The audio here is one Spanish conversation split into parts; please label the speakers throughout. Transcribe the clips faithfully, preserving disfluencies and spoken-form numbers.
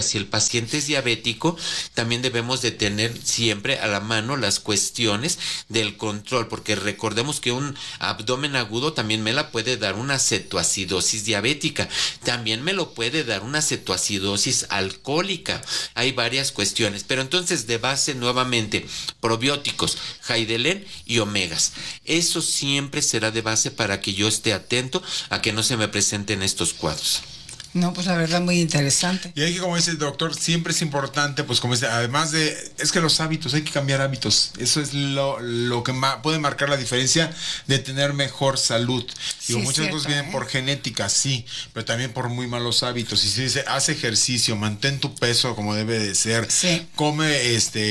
Speaker 1: si el paciente es diabético, también debemos de tener siempre a la mano las cuestiones del control, porque recordemos que un abdomen agudo también me la puede dar una cetoacidosis diabética, también me lo puede dar una cetoacidosis alcohólica. Hay varias cuestiones, pero entonces de base nuevamente probióticos, Jaidelen y omegas. Eso siempre será de base para que yo esté atento a que no se me presenten estos cuadros.
Speaker 2: No, pues la verdad muy interesante.
Speaker 3: Y hay que, como dice el doctor, siempre es importante, pues como dice, además de, es que los hábitos, hay que cambiar hábitos. Eso es lo, lo que ma- puede marcar la diferencia de tener mejor salud.
Speaker 2: Sí,
Speaker 3: Digo,
Speaker 2: es
Speaker 3: muchas
Speaker 2: cierto,
Speaker 3: cosas vienen
Speaker 2: ¿eh?
Speaker 3: por genética, sí, pero también por muy malos hábitos. Y si dice, haz ejercicio, mantén tu peso como debe de ser,
Speaker 2: Sí.
Speaker 3: come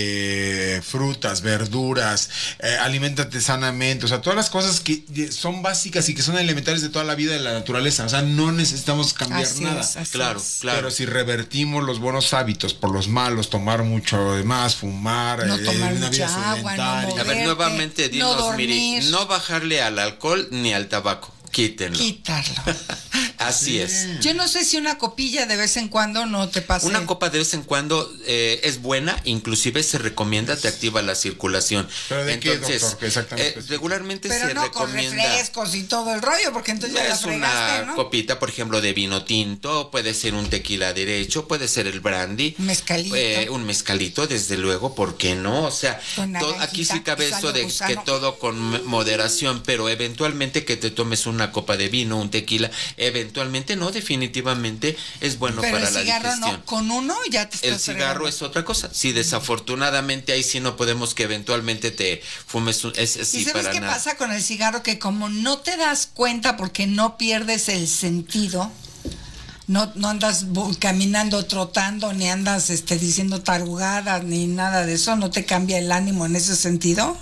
Speaker 3: este frutas, verduras, eh, aliméntate sanamente, o sea, todas las cosas que son básicas y que son elementales de toda la vida de la naturaleza. O sea, no necesitamos cambiar
Speaker 2: Así
Speaker 3: nada.
Speaker 2: es, así
Speaker 1: Claro,
Speaker 2: es.
Speaker 1: claro.
Speaker 3: Pero si revertimos los buenos hábitos por los malos, tomar mucho de más, fumar,
Speaker 2: No
Speaker 3: eh,
Speaker 2: tomar
Speaker 3: una vida
Speaker 2: mucha agua, no
Speaker 3: sedentaria.
Speaker 1: A ver,
Speaker 2: Verte,
Speaker 1: nuevamente
Speaker 2: no
Speaker 1: dinos, Miri,
Speaker 2: dormir.
Speaker 1: no bajarle al alcohol ni al tabaco, quítenlo.
Speaker 2: Quitarlo.
Speaker 1: Así
Speaker 3: Sí.
Speaker 1: es.
Speaker 2: Yo no sé si una copilla de vez en cuando no te pasa.
Speaker 1: Una copa de vez en cuando eh, es buena, inclusive se recomienda, te activa la circulación.
Speaker 3: ¿Pero de qué,
Speaker 1: Entonces,
Speaker 3: doctor? ¿Qué exactamente?
Speaker 1: eh, regularmente
Speaker 2: Pero
Speaker 1: se
Speaker 2: no con
Speaker 1: recomienda.
Speaker 2: refrescos y todo el rollo, porque entonces ya la
Speaker 1: Es
Speaker 2: fregaste,
Speaker 1: una
Speaker 2: ¿no?
Speaker 1: copita, por ejemplo, de vino tinto, puede ser un tequila derecho, puede ser el brandy.
Speaker 2: Un mezcalito.
Speaker 1: eh, un mezcalito, desde luego, ¿por qué no? O sea,
Speaker 2: Con
Speaker 1: to-
Speaker 2: naranjita,
Speaker 1: aquí sí cabe
Speaker 2: sal
Speaker 1: eso
Speaker 2: de
Speaker 1: de
Speaker 2: gusano.
Speaker 1: que todo con m- moderación, pero eventualmente que te tomes una copa de vino, un tequila, eventualmente no, definitivamente es bueno
Speaker 2: Pero
Speaker 1: para
Speaker 2: el
Speaker 1: la
Speaker 2: cigarro
Speaker 1: digestión.
Speaker 2: no, con uno ya te estás
Speaker 1: El cigarro
Speaker 2: fregando.
Speaker 1: es otra cosa. Sí, desafortunadamente ahí sí no podemos que eventualmente te fumes un, es
Speaker 2: ¿Y
Speaker 1: sí
Speaker 2: sabes
Speaker 1: para
Speaker 2: qué
Speaker 1: nada.
Speaker 2: pasa con el cigarro? Que como no te das cuenta porque no pierdes el sentido, no, no andas bu- caminando, trotando, ni andas este, diciendo tarugadas, ni nada de eso, no te cambia el ánimo en ese sentido,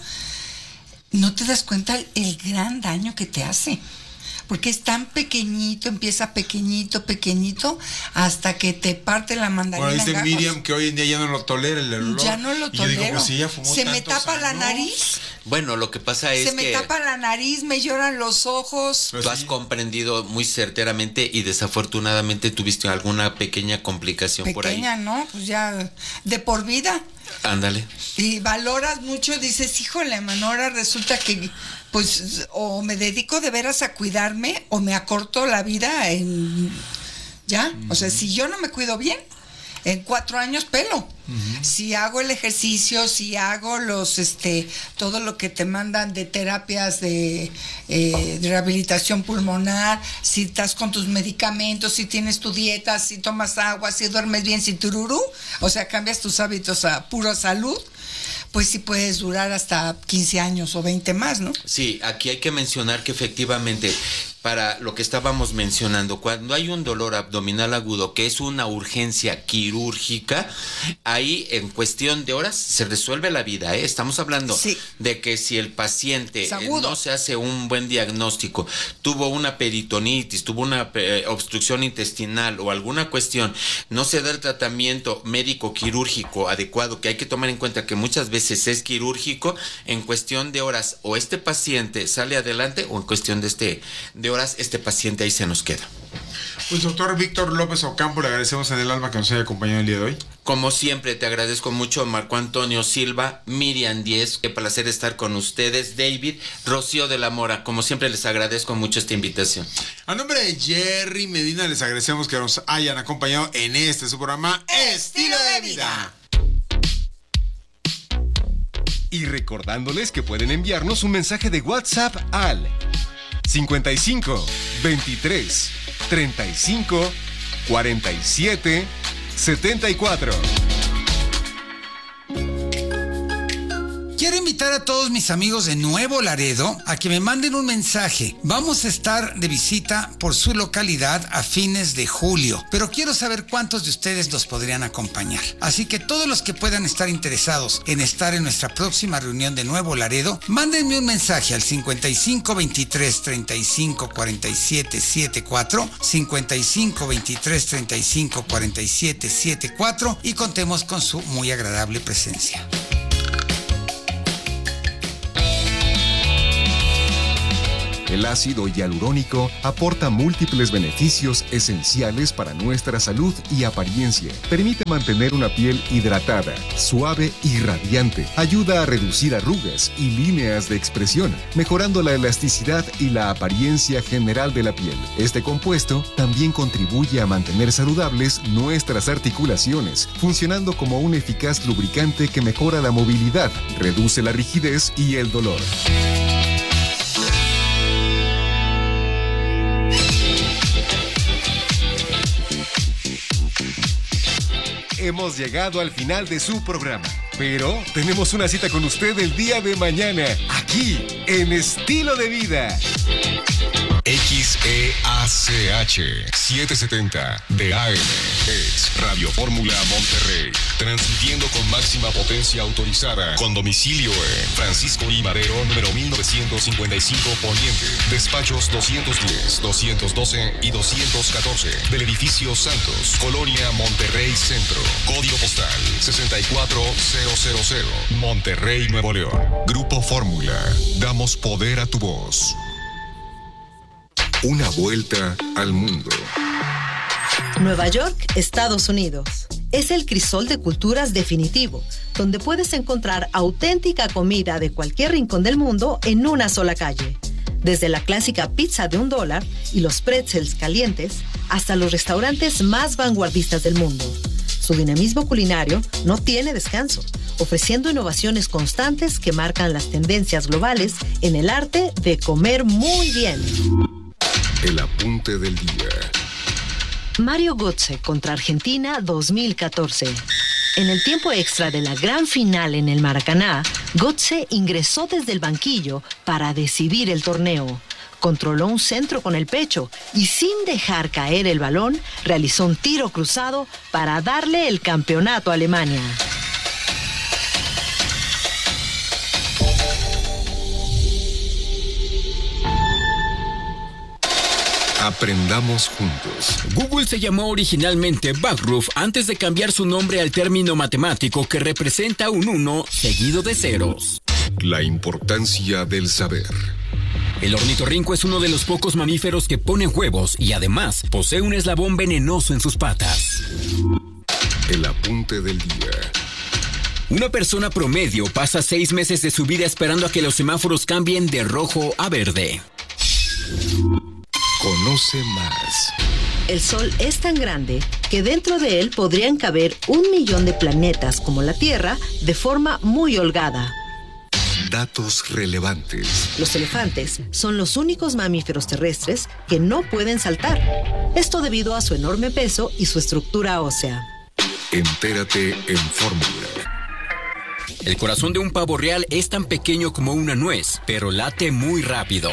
Speaker 2: no te das cuenta el, el gran daño que te hace. Porque es tan pequeñito, empieza pequeñito, pequeñito, hasta que te parte la mandarina.
Speaker 3: Bueno,
Speaker 2: en
Speaker 3: dice
Speaker 2: gajos.
Speaker 3: Miriam que hoy en día ya no lo tolera el olor.
Speaker 2: Ya no lo
Speaker 3: Y yo digo,
Speaker 2: tolero.
Speaker 3: pues si ella fumó
Speaker 2: Se me
Speaker 3: tantos
Speaker 2: tapa la
Speaker 3: años.
Speaker 2: nariz.
Speaker 1: Bueno, lo que pasa es
Speaker 2: Se me
Speaker 1: que
Speaker 2: tapa la nariz, me lloran los ojos.
Speaker 3: Pues
Speaker 1: tú
Speaker 3: sí.
Speaker 1: has comprendido muy certeramente y desafortunadamente tuviste alguna pequeña complicación por ahí.
Speaker 2: Pequeña, ¿no? Pues ya de por vida.
Speaker 1: Ándale.
Speaker 2: Y valoras mucho, dices, híjole, mano, ahora resulta que pues o me dedico de veras a cuidarme o me acorto la vida en... ¿Ya? O sea, si yo no me cuido bien, en cuatro años pelo. Uh-huh. Si hago el ejercicio, si hago los, este, todo lo que te mandan de terapias de, eh, de rehabilitación pulmonar, si estás con tus medicamentos, si tienes tu dieta, si tomas agua, si duermes bien, si tururú, o sea, cambias tus hábitos a pura salud, pues sí puedes durar hasta quince años o veinte más, ¿no?
Speaker 1: Sí, aquí hay que mencionar que efectivamente, para lo que estábamos mencionando, cuando hay un dolor abdominal agudo, que es una urgencia quirúrgica, ahí en cuestión de horas se resuelve la vida, ¿eh? Estamos hablando
Speaker 2: sí.
Speaker 1: de que si el paciente eh, no se hace un buen diagnóstico, tuvo una peritonitis, tuvo una eh, obstrucción intestinal o alguna cuestión, no se da el tratamiento médico quirúrgico adecuado, que hay que tomar en cuenta que muchas veces es quirúrgico, en cuestión de horas o este paciente sale adelante o en cuestión de este de horas este paciente ahí se nos queda.
Speaker 3: Pues doctor Víctor López Ocampo, le agradecemos en el alma que nos haya acompañado el día de hoy.
Speaker 1: Como siempre, te agradezco mucho, Marco Antonio Silva, Miriam Díez, qué placer estar con ustedes, David, Rocío de la Mora, como siempre les agradezco mucho esta invitación.
Speaker 3: A nombre de Jerry Medina les agradecemos que nos hayan acompañado en este su programa Estilo de Vida.
Speaker 4: Y recordándoles que pueden enviarnos un mensaje de WhatsApp al cincuenta y cinco, veintitrés, treinta y cinco, cuarenta y siete, setenta y cuatro.
Speaker 5: Quiero invitar a todos mis amigos de Nuevo Laredo a que me manden un mensaje. Vamos a estar de visita por su localidad a fines de julio, pero quiero saber cuántos de ustedes nos podrían acompañar. Así que todos los que puedan estar interesados en estar en nuestra próxima reunión de Nuevo Laredo, mándenme un mensaje al cincuenta y cinco, veintitrés, treinta y cinco, cuarenta y siete, setenta y cuatro, cincuenta y cinco, veintitrés, treinta y cinco, cuarenta y siete, setenta y cuatro y contemos con su muy agradable presencia.
Speaker 4: El ácido hialurónico aporta múltiples beneficios esenciales para nuestra salud y apariencia. Permite mantener una piel hidratada, suave y radiante. Ayuda a reducir arrugas y líneas de expresión, mejorando la elasticidad y la apariencia general de la piel. Este compuesto también contribuye a mantener saludables nuestras articulaciones, funcionando como un eficaz lubricante que mejora la movilidad, reduce la rigidez y el dolor. Hemos llegado al final de su programa, pero tenemos una cita con usted el día de mañana, aquí, en Estilo de Vida.
Speaker 6: X E A C H setecientos setenta de A M es Radio Fórmula Monterrey, transmitiendo con máxima potencia autorizada, con domicilio en Francisco I. Madero, número mil novecientos cincuenta y cinco Poniente, despachos doscientos diez, doscientos doce y doscientos catorce, del edificio Santos, Colonia Monterrey Centro, código postal sesenta y cuatro mil, Monterrey, Nuevo León. Grupo Fórmula, damos poder a tu voz.
Speaker 4: Una vuelta al mundo.
Speaker 7: Nueva York, Estados Unidos. Es el crisol de culturas definitivo, donde puedes encontrar auténtica comida de cualquier rincón del mundo en una sola calle. Desde la clásica pizza de un dólar y los pretzels calientes, hasta los restaurantes más vanguardistas del mundo. Su dinamismo culinario no tiene descanso, ofreciendo innovaciones constantes que marcan las tendencias globales en el arte de comer muy bien.
Speaker 4: El apunte del día.
Speaker 7: Mario Götze contra Argentina dos mil catorce. En el tiempo extra de la gran final en el Maracaná, Götze ingresó desde el banquillo para decidir el torneo. Controló un centro con el pecho y, sin dejar caer el balón, realizó un tiro cruzado para darle el campeonato a Alemania.
Speaker 4: Aprendamos juntos.
Speaker 8: Google se llamó originalmente Backroof antes de cambiar su nombre al término matemático que representa un uno seguido de ceros.
Speaker 4: La importancia del saber.
Speaker 8: El ornitorrinco es uno de los pocos mamíferos que ponen huevos y además posee un eslabón venenoso en sus patas.
Speaker 4: El apunte del día.
Speaker 8: Una persona promedio pasa seis meses de su vida esperando a que los semáforos cambien de rojo a verde.
Speaker 4: Conoce más.
Speaker 7: El Sol es tan grande que dentro de él podrían caber un millón de planetas como la Tierra de forma muy holgada.
Speaker 4: Datos relevantes.
Speaker 7: Los elefantes son los únicos mamíferos terrestres que no pueden saltar. Esto debido a su enorme peso y su estructura ósea.
Speaker 4: Entérate en Fórmula.
Speaker 8: El corazón de un pavo real es tan pequeño como una nuez, pero late muy rápido.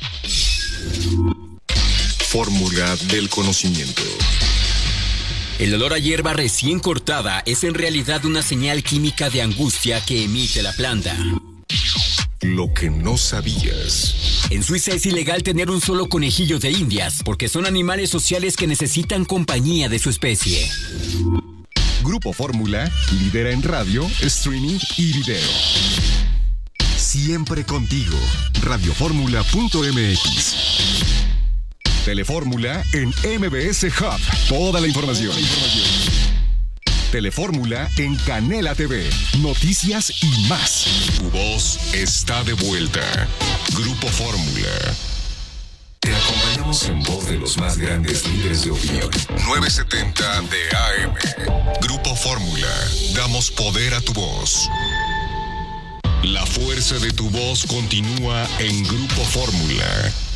Speaker 4: Fórmula del conocimiento.
Speaker 8: El olor a hierba recién cortada es en realidad una señal química de angustia que emite la planta.
Speaker 4: Lo que no sabías.
Speaker 8: En Suiza es ilegal tener un solo conejillo de indias porque son animales sociales que necesitan compañía de su especie.
Speaker 4: Grupo Fórmula lidera en radio, streaming y video. Siempre contigo. radioformula punto m x. Telefórmula en M B S Hub. Toda la información. Telefórmula en Canela T V. Noticias y más.
Speaker 6: Tu voz está de vuelta. Grupo Fórmula.
Speaker 4: Te acompañamos en voz de los más grandes líderes de opinión.
Speaker 6: novecientos setenta de A M. Grupo Fórmula. Damos poder a tu voz. La fuerza de tu voz continúa en Grupo Fórmula.